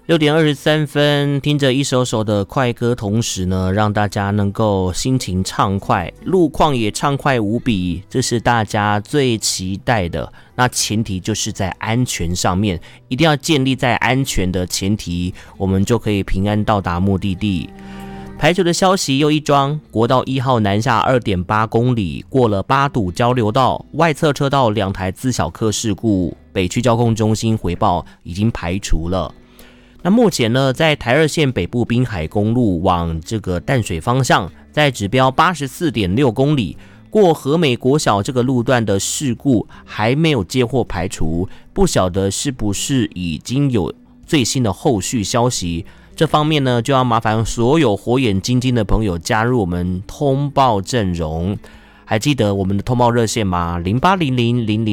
6:23，听着一首首的快歌，同时呢，让大家能够心情畅快，路况也畅快无比，这是大家最期待的。那前提就是在安全上面，一定要建立在安全的前提，我们就可以平安到达目的地。排球的消息又一桩，国道1号南下 2.8 公里，过了八堵交流道，外侧车道2台自小客事故，北区交控中心回报已经排除了。那目前呢，在台2线北部滨海公路往这个淡水方向，在指标 84.6 公里，过和美国小这个路段的事故还没有接获排除，不晓得是不是已经有最新的后续消息。这方面呢，就要麻烦所有火眼金睛的朋友加入我们通报阵容。还记得我们的通报热线吗？08000000